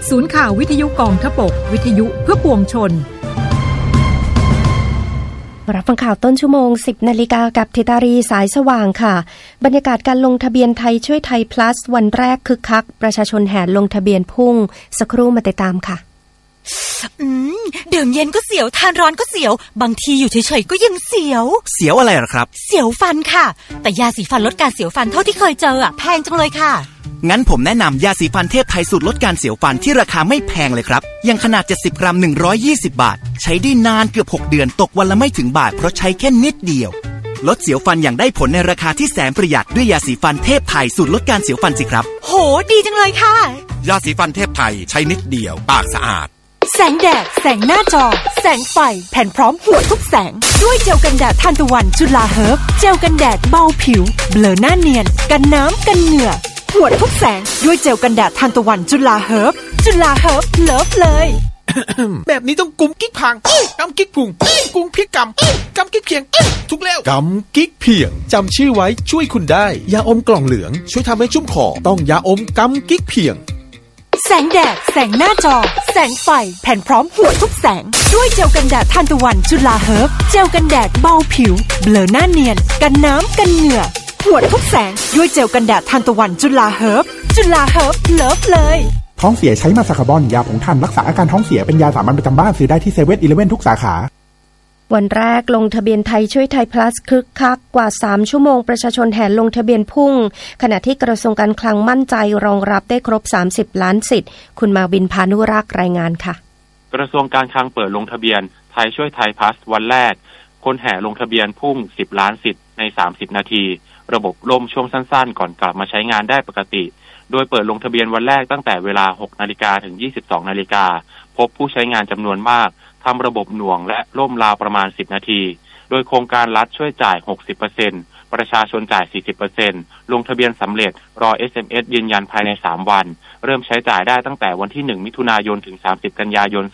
ศูนย์ข่าววิทยุกองทพบกวิทยุเพื่อปวงชนรับฟังข่าวต้นชั่วโมง 10 นาฬิกากับธิตารีสายสว่างค่ะบรรยากาศการลงทะเบียนไทยช่วยไทย plus วันแรกคึกคักประชาชนแห่ลงทะเบียนพุ่งสักครู่มาติดตามค่ะดื่มเย็นก็เสียวทานร้อนก็เสียวบางทีอยู่เฉยๆก็ยังเสียวอะไรหรอครับเสียวฟันค่ะแต่ยาสีฟันลดการเสียวฟันเท่าที่เคยเจอแพงจังเลยค่ะงั้นผมแนะนำยาสีฟันเทพไทยสูตรลดการเสียวฟันที่ราคาไม่แพงเลยครับยังขนาด70กรัม120บาทใช้ได้นานเกือบ6เดือนตกวันละไม่ถึงบาทเพราะใช้แค่นิดเดียวลดเสียวฟันอย่างได้ผลในราคาที่แสนประหยัดด้วยยาสีฟันเทพไทยสูตรลดการเสียวฟันสิครับโหดีจังเลยค่ะยาสีฟันเทพไทยใช้นิดเดียวปากสะอาดแสงแดดแสงหน้าจอแสงไฟแผ่นพร้อมหัวทุกแสงด้วยเจลกันแดดทานตะวันจุฬาเฮิร์บเจลกันแดดเบาผิวเบลอหน้าเนียนกันน้ำกันเหงื่อหัวทุกแสงด้วยเจลกันแดดทานตะวันจุฬาเฮิร์บจุฬาเฮิร์บเลิฟเลยแบบนี้ต้องกุมกิ๊กพังกำกิ๊กพุงกุมเพียกกำกิ๊กเพียงทุกแล้วกำกิ๊กเพียงจำชื่อไว้ช่วยคุณได้ยาอมกล่องเหลืองช่วยทำให้ชุ่มคอต้องยาอมกำกิ๊กเพียงแสงแดดแสงหน้าจอแสงไฟแผ่นพร้อมหัวทุกแสงด้วยเจลกันแดดทานตะวันจุฬาเฮิร์บเจลกันแดดเบาผิวเบลอหน้าเนียนกันน้ำกันเหงื่อหัวทุกแสงด้วยเจลกันแดดทานตะวันจุฬาเฮิร์บจุฬาเฮิร์บเลิฟเลยท้องเสียใช้มาซาคาบอนยาผงท่านรักษาอาการท้องเสียเป็นยาสามัญประจำบ้านซื้อได้ที่7-11ทุกสาขาวันแรกลงทะเบียนไทยช่วยไทย plus คึกคักกว่า3ชั่วโมงประชาชนแห่ลงทะเบียนพุ่งขณะที่กระทรวงการคลังมั่นใจรองรับได้ครบ30ล้านสิทธิ์คุณมาวินพานุรักษ์รายงานค่ะกระทรวงการคลังเปิดลงทะเบียนไทยช่วยไทย plus วันแรกคนแห่ลงทะเบียนพุ่ง10ล้านสิทธิ์ใน30นาทีระบบล่มช่วงสั้นๆก่อนกลับมาใช้งานได้ปกติโดยเปิดลงทะเบียนวันแรกตั้งแต่เวลา 6 นาฬิกาถึง 22 นาฬิกาพบผู้ใช้งานจำนวนมากทำระบบหน่วงและล่มราวประมาณ10นาทีโดยโครงการรัฐช่วยจ่าย 60% ประชาชนจ่าย 40% ลงทะเบียนสำเร็จรอ SMS ยืนยันภายใน3วันเริ่มใช้จ่ายได้ตั้งแต่วันที่1มิถุนายนถึง30กันยายน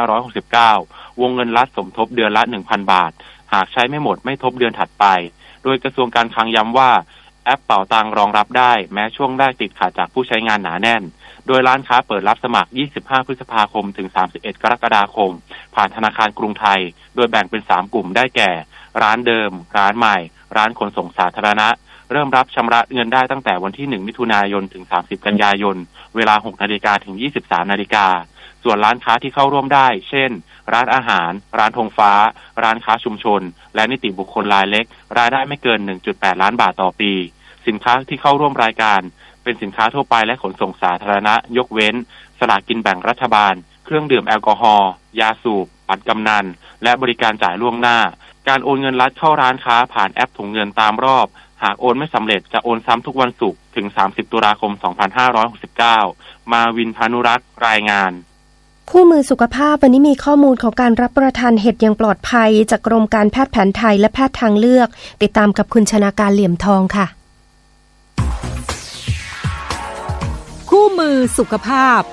2569วงเงินรัฐสมทบเดือนละ 1,000 บาทหากใช้ไม่หมดไม่ทบเดือนถัดไปโดยกระทรวงการคลังย้ำว่าแอปเป๋าตังรองรับได้แม้ช่วงแรกติดขัดจากผู้ใช้งานหนาแน่นโดยร้านค้าเปิดรับสมัคร25พฤษภาคมถึง31กรกฎาคมผ่านธนาคารกรุงไทยโดยแบ่งเป็น3กลุ่มได้แก่ร้านเดิมร้านใหม่ร้านขนส่งสาธารณะเริ่มรับชำระเงินได้ตั้งแต่วันที่1มิถุนายนถึง30กันยายนเวลา 6 นาฬิกาถึง 23 นาฬิกาส่วนร้านค้าที่เข้าร่วมได้เช่นร้านอาหารร้านธงฟ้าร้านค้าชุมชนและนิติบุคคลรายเล็กรายได้ไม่เกิน 1.8 ล้านบาทต่อปีสินค้าที่เข้าร่วมรายการเป็นสินค้าทั่วไปและขนส่งสาธารณะยกเว้นสลากกินแบ่งรัฐบาลเครื่องดื่มแอลกอฮอล์ยาสูบบัตรกำนันและบริการจ่ายล่วงหน้าการโอนเงินรัฐเข้าร้านค้าผ่านแอปถุงเงินตามรอบหากโอนไม่สำเร็จจะโอนซ้ำทุกวันศุกร์ถึง30ตุลาคม2569มาวินพานุรักษ์รายงานคู่มือสุขภาพวันนี้มีข้อมูลของการรับประทานเห็ดอย่างปลอดภัยจากกรมการแพทย์แผนไทยและแพทย์ทางเลือกติดตามกับคุณชนาการเหลี่ยมทองค่ะคู่มือสุขภาพ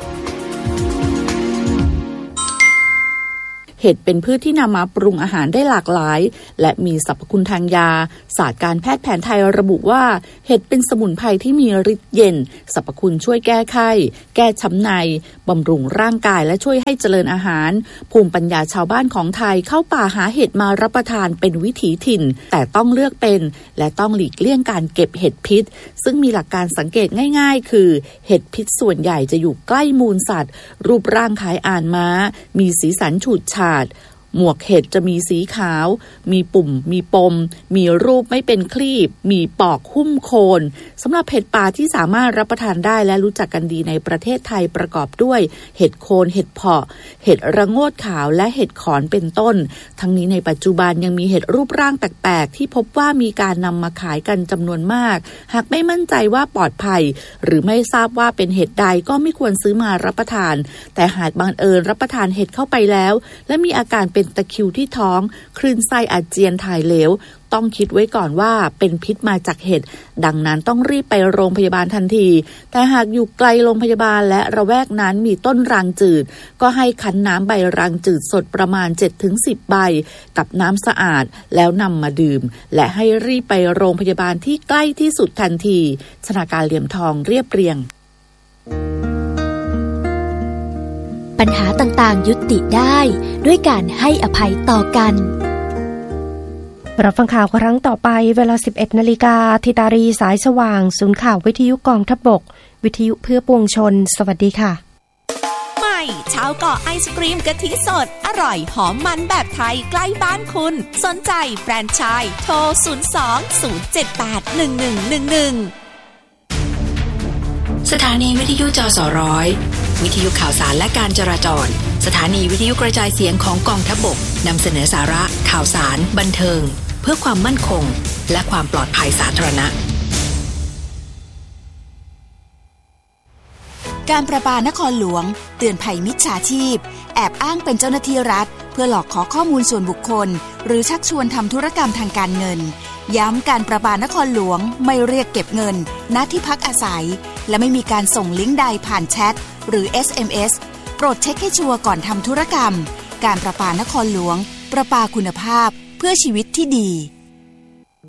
เห็ดเป็นพืชที่นำมาปรุงอาหารได้หลากหลายและมีสรรพคุณทางยาศาสตร์การแพทย์แผนไทยระบุว่าเห็ดเป็นสมุนไพรที่มีฤทธิ์เย็นสรรพคุณช่วยแก้ไข้แก้ช้ำในบำรุงร่างกายและช่วยให้เจริญอาหารภูมิปัญญาชาวบ้านของไทยเข้าป่าหาเห็ดมารับประทานเป็นวิถีถิ่นแต่ต้องเลือกเป็นและต้องหลีกเลี่ยงการเก็บเห็ดพิษซึ่งมีหลักการสังเกตง่ายๆคือเห็ดพิษส่วนใหญ่จะอยู่ใกล้มูลสัตว์รูปร่างคล้ายอ่านม้ามีสีสันฉูดฉาดหมวกเห็ดจะมีสีขาวมีปุ่มมีปมมีรูปไม่เป็นคลีบมีปอกหุ้มโคนสำหรับเห็ดป่าที่สามารถรับประทานได้และรู้จักกันดีในประเทศไทยประกอบด้วยเห็ดโคนเห็ดเผาะเห็ดระโงดขาวและเห็ดขอนเป็นต้นทั้งนี้ในปัจจุบันยังมีเห็ดรูปร่างแปลกๆที่พบว่ามีการนำมาขายกันจำนวนมากหากไม่มั่นใจว่าปลอดภัยหรือไม่ทราบว่าเป็นเห็ดใดก็ไม่ควรซื้อมารับประทานแต่หากบังเอิญรับประทานเห็ดเข้าไปแล้วและมีอาการเป็นตะคริวที่ท้องคลื่นไส้อาเจียนถ่ายเหลวต้องคิดไว้ก่อนว่าเป็นพิษมาจากเห็ดดังนั้นต้องรีบไปโรงพยาบาลทันทีแต่หากอยู่ไกลโรงพยาบาลและระแวกนั้นมีต้นรางจืดก็ให้คั้นน้ำใบรางจืดสดประมาณ 7-10 ใบกับน้ำสะอาดแล้วนำมาดื่มและให้รีบไปโรงพยาบาลที่ใกล้ที่สุดทันทีชนาการเหลี่ยมทองเรียบเรียงปัญหาต่างๆยุติได้ด้วยการให้อภัยต่อกันรับฟังข่าวครั้งต่อไปเวลา 11 นาฬิกาธิตารีสายสว่างศูนย์ข่าววิทยุกองทัพบกวิทยุเพื่อปวงชนสวัสดีค่ะใหม่ชาวเกาะไอศกรีมกะทิสดอร่อยหอมมันแบบไทยใกล้บ้านคุณสนใจแฟรนไชส์โทร 02-078-1111 สถานีวิทยุจสร้อยวิทยุข่าวสารและการจราจรสถานีวิทยุกระจายเสียงของกองทัพบกนำเสนอสาระข่าวสารบันเทิงเพื่อความมั่นคงและความปลอดภัยสาธารณะการประปานครหลวงเตือนภัยมิจฉาชีพแอบอ้างเป็นเจ้าหน้าที่รัฐเพื่อหลอกขอข้อมูลส่วนบุคคลหรือชักชวนทำธุรกรรมทางการเงินย้ำการประปานครหลวงไม่เรียกเก็บเงินณที่พักอาศัยและไม่มีการส่งลิงก์ใดผ่านแชทหรือ SMS โปรดเช็คให้ชัวร์ก่อนทำธุรกรรมการประปานครหลวงประปาคุณภาพเพื่อชีวิตที่ดี